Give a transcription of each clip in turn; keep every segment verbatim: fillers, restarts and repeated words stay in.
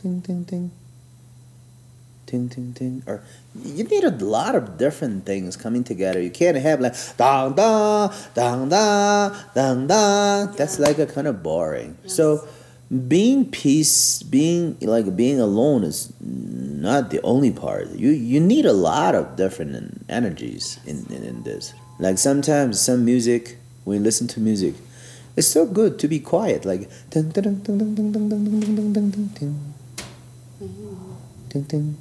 ting, ting, ting. Ting, ting, ting. Or you need a lot of different things coming together. You can't have like dang da dang da dang da. That's like a kind of boring. Yes. So being peace, being like being alone is not the only part. You you need a lot of different energies in, in, in this. Like sometimes some music, when you listen to music, it's so good to be quiet. Like ding ding ding ding ding ding ding ding ding ding ding ding ding.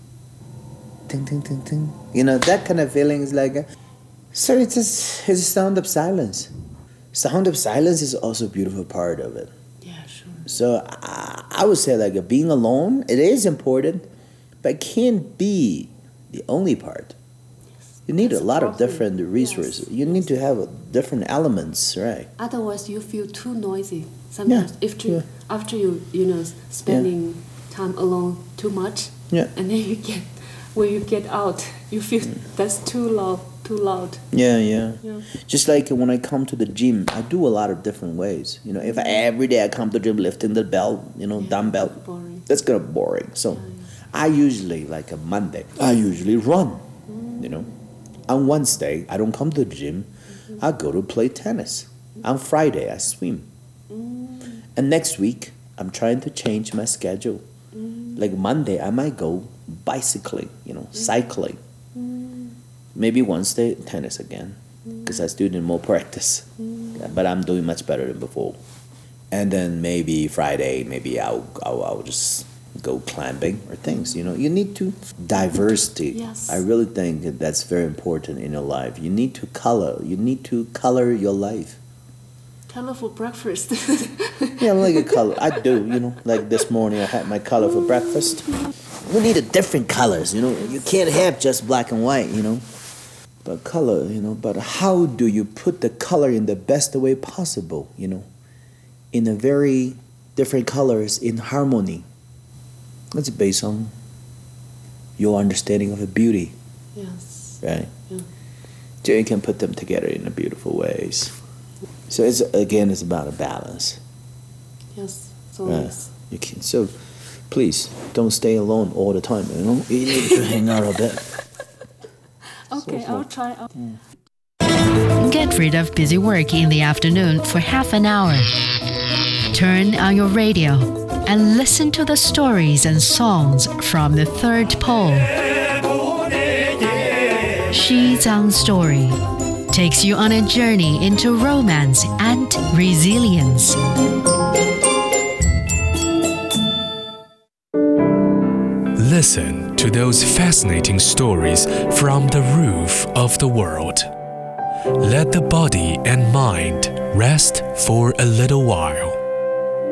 Ting, ting, ting, ting. You know, that kind of feeling is like a, so it's a, it's a sound of silence. Sound of silence is also a beautiful part of it. Yeah, sure. So I, I would say like being alone, it is important, but it can't be the only part. Yes. You need That's a lot a of different resources. Yes. You need to have different elements, right? Otherwise, you feel too noisy. Sometimes Yeah. after, Yeah. after you, you know, spending yeah. time alone too much, yeah. and then you get, when you get out, you feel mm. that's too loud, too loud. Yeah, yeah, yeah. Just like when I come to the gym, I do a lot of different ways. You know, if I, every day I come to the gym lifting the belt, you know, yeah, dumbbell, boring. That's kind of boring. So yeah, yeah. I usually, like a Monday, I usually run, mm. you know. On Wednesday, I don't come to the gym. Mm-hmm. I go to play tennis. Mm-hmm. On Friday, I swim. Mm. And next week, I'm trying to change my schedule. Mm. Like Monday, I might go bicycling, you know, mm. cycling. Mm. Maybe Wednesday, tennis again, because mm. I still need more practice. Mm. Yeah, but I'm doing much better than before. And then maybe Friday, maybe I'll, I'll, I'll just go climbing or things, you know. You need to diversity. Yes. I really think that that's very important in your life. You need to color. You need to color your life. Colorful breakfast. Yeah, like a color. I do, you know. Like this morning, I had my colorful breakfast. We need a different colors, you know. You can't have just black and white, you know. But color, you know. But how do you put the color in the best way possible, you know? In a very different colors in harmony. That's based on your understanding of the beauty. Yes. Right? Yeah. So you can put them together in a beautiful ways. So it's again, it's about a balance. Yes. So right? yes. You can so please don't stay alone all the time. You know, you need to hang out a bit. Okay, so I'll try. I'll... Mm. Get rid of busy work in the afternoon for half an hour. Turn on your radio and listen to the stories and songs from the third pole. Xi Zhang Story takes you on a journey into romance and resilience. Listen to those fascinating stories from the roof of the world. Let the body and mind rest for a little while.